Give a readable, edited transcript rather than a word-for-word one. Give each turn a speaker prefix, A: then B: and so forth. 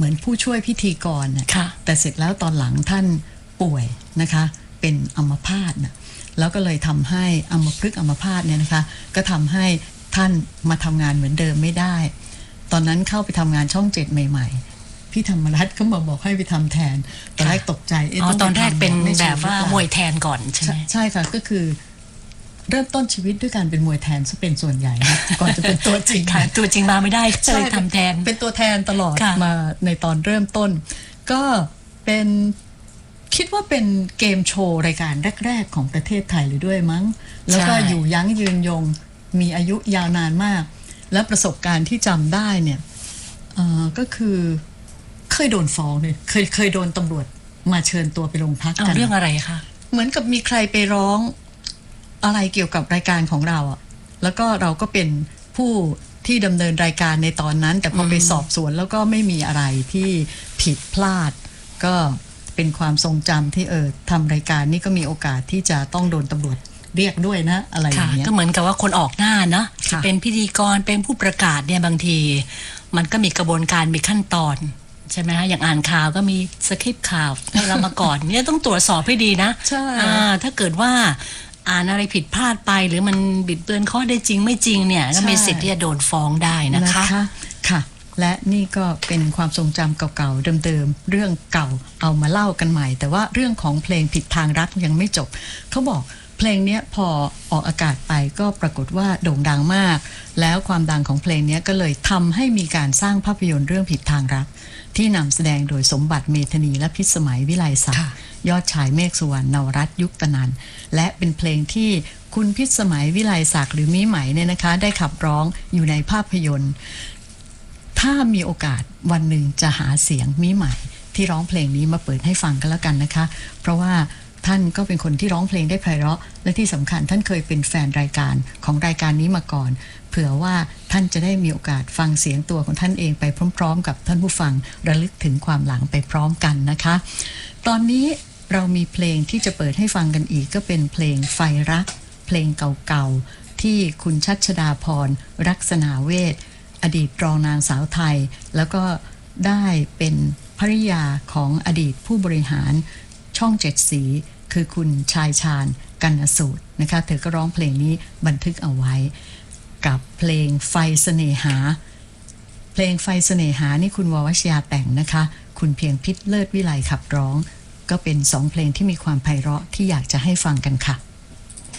A: เหมือนผู้ช่วยพิธีกรน่ะแต่เสร็จแล้วตอนหลังท่านป่วยนะคะเป็นอัมพาตนะแล้วก็เลยทำให้อัมพฤกษ์อัมพาตเนี่ยนะคะก็ทำให้ท่านมาทำงานเหมือนเดิมไม่ได้ตอนนั้นเข้าไปทำงานช่อง7ใหม่ๆพี่ธรรมรัตน์ก็มาบอกให้ไปทำแทนตอนแรกตกใจ
B: ตอนแรกเป็นแบบว่ามวยแทนก่อนใช่ไหม
A: ใช่ค่ะก็คือเริ่มต้นชีวิตด้วยการเป็นมวยแทนซะเป็นส่วนใหญ่ก่อนจะเป็นตัวจริง
B: ตัวจริงมาไม่ได้ก็เลยทำแทน
A: เป็นตัวแทนตลอดมาในตอนเริ่มต้นก็เป็นคิดว่าเป็นเกมโชว์รายการแรกๆของประเทศไทยเลยด้วยมั้งแล้วก็อยู่ยั้งยืนยงมีอายุยาวนานมากและประสบการณ์ที่จำได้เนี่ยก็คือเคยโดนฟ้องเลยเคยโดนตำรวจมาเชิญตัวไปโรงพักกัน
B: เรื่องอะไรคะ
A: เหมือนกับมีใครไปร้องอะไรเกี่ยวกับรายการของเราอ่ะแล้วก็เราก็เป็นผู้ที่ดำเนินรายการในตอนนั้นแต่พอไปสอบสวนแล้วก็ไม่มีอะไรที่ผิดพลาดก็เป็นความทรงจำที่ทำรายการนี่ก็มีโอกาสที่จะต้องโดนตำรวจเรียกด้วยนะอะไรอย่างเงี้ย
B: ก็เหมือนกับว่าคนออกหน้าเนาะจะเป็นพิธีกรเป็นผู้ประกาศเนี่ยบางทีมันก็มีกระบวนการมีขั้นตอนใช่ไหมคะอย่างอ่านข่าวก็มีสคริปต์ข่าวให้เรามาก่อนเนี่ยต้องตรวจสอบให้ดีนะ
A: ใช่
B: ถ้าเกิดว่าอ่านอะไรผิดพลาดไปหรือมันบิดเบือนข้อได้จริงไม่จริงเนี่ยก็มีสิทธิ์ที่จะโดนฟ้องได้นะคะ
A: ค่ะและนี่ก็เป็นความทรงจำเก่าๆเดิมๆเรื่องเก่าเอามาเล่ากันใหม่แต่ว่าเรื่องของเพลงผิดทางรักยังไม่จบเขาบอกเพลงนี้พอออกอากาศไปก็ปรากฏว่าโด่งดังมากแล้วความดังของเพลงนี้ก็เลยทำให้มีการสร้างภาพยนตร์เรื่องผิดทางรักที่นำแสดงโดยสมบัติเมธานีและพิสมัยวิไลศักดิ์ยอดชายเมฆสุวรรณนวรัตน์ยุคตนันและเป็นเพลงที่คุณพิสมัยวิไลศักดิ์หรือมิไหมเนี่ยนะคะได้ขับร้องอยู่ในภาพยนตร์ถ้ามีโอกาสวันหนึ่งจะหาเสียงมิไหมที่ร้องเพลงนี้มาเปิดให้ฟังกันแล้วกันนะคะเพราะว่าท่านก็เป็นคนที่ร้องเพลงได้ไพเราะและที่สำคัญท่านเคยเป็นแฟนรายการของรายการนี้มาก่อนเผื่อว่าท่านจะได้มีโอกาสฟังเสียงตัวของท่านเองไปพร้อมๆกับท่านผู้ฟังระลึกถึงความหลังไปพร้อมกันนะคะตอนนี้เรามีเพลงที่จะเปิดให้ฟังกันอีกก็เป็นเพลงไฟรักเพลงเก่าๆที่คุณชัชดาพรรักษณาเวชอดีตรองนางสาวไทยแล้วก็ได้เป็นภริยาของอดีตผู้บริหารช่อง7สีคือคุณชายชาญกนสูตรนะคะเธอก็ร้องเพลงนี้บันทึกเอาไว้กับเพลงไฟเสน่หาเพลงไฟเสน่หานี่คุณววชยาแต่งนะคะคุณเพียงพิษเลิศวิไลขับร้องก็เป็น2เพลงที่มีความไพเราะที่อยากจะให้ฟังกันค่ะ